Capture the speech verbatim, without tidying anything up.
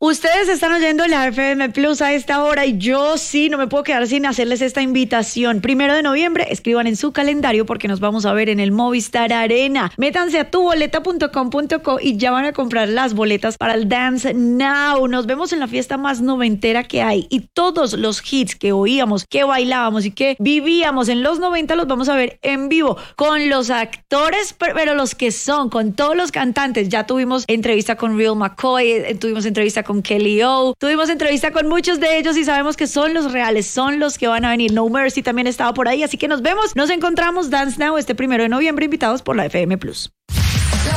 Ustedes están oyendo la F M Plus a esta hora y yo sí no me puedo quedar sin hacerles esta invitación. Primero de noviembre, escriban en su calendario porque nos vamos a ver en el Movistar Arena. Métanse a tu boleta punto com punto co y ya van a comprar las boletas para el Dance Now. Nos vemos en la fiesta más noventera que hay y todos los hits que oíamos, que bailábamos y que vivíamos en los noventa los vamos a ver en vivo con los actores, pero los que son, con todos los cantantes. Ya tuvimos entrevista con Real McCoy, tuvimos entrevista con Kelly O, tuvimos entrevista con muchos de ellos y sabemos que son los reales, son los que van a venir. No Mercy también estaba por ahí, así que nos vemos, nos encontramos Dance Now este primero de noviembre, invitados por la F M Plus.